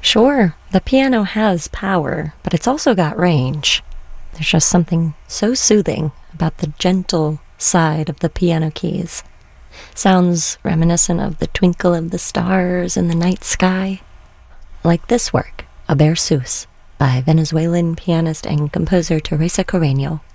Sure, the piano has power, but it's also got range. There's just something so soothing about the gentle side of the piano keys. Sounds reminiscent of the twinkle of the stars in the night sky. Like this work, A Berceuse, by Venezuelan pianist and composer Teresa Carreño.